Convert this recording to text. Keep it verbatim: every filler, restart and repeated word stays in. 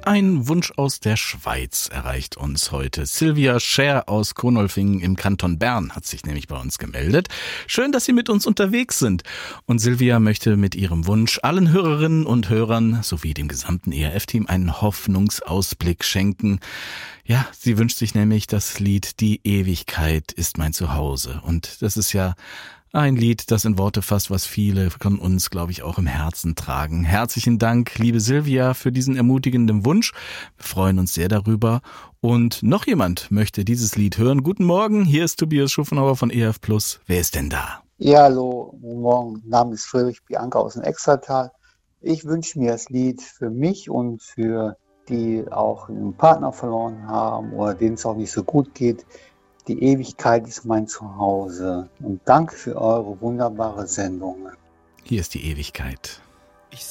Ein Wunsch aus der Schweiz erreicht uns heute. Sylvia Scher aus Kronolfingen im Kanton Bern hat sich nämlich bei uns gemeldet. Schön, dass Sie mit uns unterwegs sind. Und Sylvia möchte mit ihrem Wunsch allen Hörerinnen und Hörern sowie dem gesamten E R F-Team einen Hoffnungsausblick schenken. Ja, sie wünscht sich nämlich das Lied Die Ewigkeit ist mein Zuhause. Und das ist ja ein Lied, das in Worte fasst, was viele von uns, glaube ich, auch im Herzen tragen. Herzlichen Dank, liebe Sylvia, für diesen ermutigenden Wunsch. Wir freuen uns sehr darüber. Und noch jemand möchte dieses Lied hören. Guten Morgen, hier ist Tobias Schuffenauer von E R F Plus. Wer ist denn da? Ja, hallo, guten Morgen. Mein Name ist Friedrich Bianca aus dem Extratal. Ich wünsche mir das Lied für mich und für die auch einen Partner verloren haben oder denen es auch nicht so gut geht. Die Ewigkeit ist mein Zuhause. Und danke für eure wunderbare Sendung. Hier ist die Ewigkeit.